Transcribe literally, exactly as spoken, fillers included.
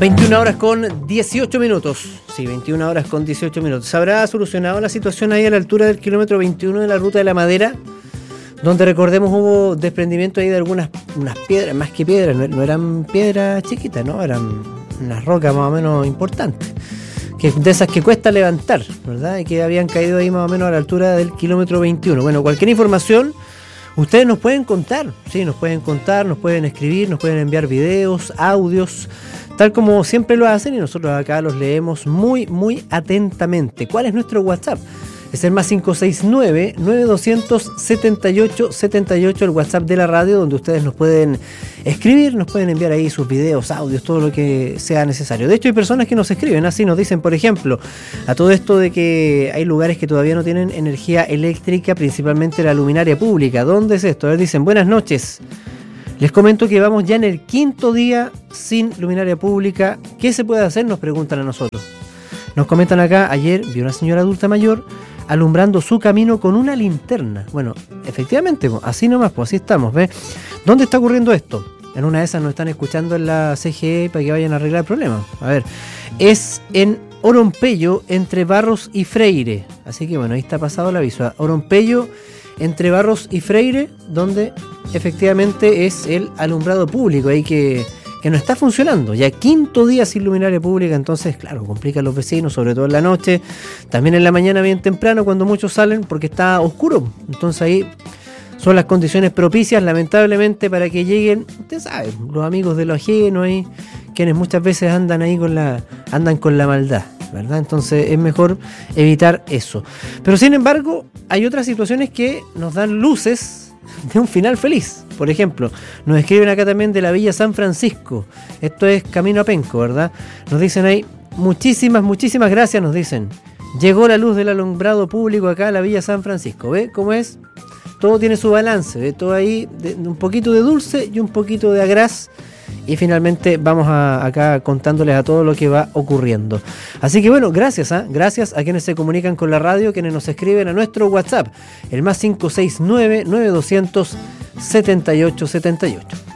veintiuna horas con dieciocho minutos. Sí, veintiuna horas con dieciocho minutos. ¿Se habrá solucionado la situación ahí a la altura del kilómetro veintiuno de la Ruta de la Madera? Donde, recordemos, hubo desprendimiento ahí de algunas unas piedras, más que piedras, no, no eran piedras chiquitas, ¿no? Eran unas rocas más o menos importantes, que de esas que cuesta levantar, ¿verdad? Y que habían caído ahí más o menos a la altura del kilómetro veintiuno. Bueno, cualquier información ustedes nos pueden contar, sí, nos pueden contar, nos pueden escribir, nos pueden enviar videos, audios, tal como siempre lo hacen, y nosotros acá los leemos muy, muy atentamente. ¿Cuál es nuestro WhatsApp? Es el más cinco seis nueve, nueve dos cero cero, siete ocho siete ocho, el WhatsApp de la radio, donde ustedes nos pueden escribir, nos pueden enviar ahí sus videos, audios, todo lo que sea necesario. De hecho, hay personas que nos escriben, así nos dicen, por ejemplo, a todo esto de que hay lugares que todavía no tienen energía eléctrica, principalmente la luminaria pública. ¿Dónde es esto? A ver, dicen, buenas noches. Les comento que vamos ya en el quinto día sin luminaria pública. ¿Qué se puede hacer? Nos preguntan a nosotros. Nos comentan acá, ayer vi una señora adulta mayor alumbrando su camino con una linterna. Bueno, efectivamente, así nomás, pues así estamos, ¿ves? ¿Dónde está ocurriendo esto? En una de esas nos están escuchando en la C G E para que vayan a arreglar el problema. A ver, es en Orompello, entre Barros y Freire. Así que bueno, ahí está pasado el aviso. Orompello, entre Barros y Freire, donde efectivamente es el alumbrado público ahí que... que no está funcionando, ya quinto día sin luminaria pública, entonces claro, complica a los vecinos, sobre todo en la noche, también en la mañana bien temprano cuando muchos salen porque está oscuro, entonces ahí son las condiciones propicias lamentablemente para que lleguen, usted sabe, los amigos de lo ajeno ahí, quienes muchas veces andan ahí con la, andan con la maldad, ¿verdad? Entonces es mejor evitar eso. Pero sin embargo, hay otras situaciones que nos dan luces de un final feliz. Por ejemplo, nos escriben acá también de la Villa San Francisco. Esto es camino a Penco, ¿verdad? Nos dicen ahí, muchísimas, muchísimas gracias, nos dicen. Llegó la luz del alumbrado público acá a la Villa San Francisco. ¿Ve cómo es? Todo tiene su balance, ¿ve? Todo ahí, de, de un poquito de dulce y un poquito de agraz. Y finalmente vamos a, acá contándoles a todo lo que va ocurriendo. Así que bueno, gracias, ¿eh? gracias a quienes se comunican con la radio, quienes nos escriben a nuestro WhatsApp, el más cinco seis nueve, nueve dos cero cero, siete ocho siete ocho.